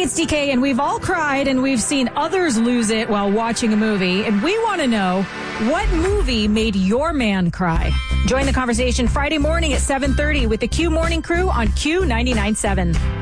it's DK, and we've all cried and we've seen others lose it while watching a movie. And we want to know, what movie made your man cry? Join the conversation Friday morning at 7:30 with the Q Morning Crew on Q 99.7.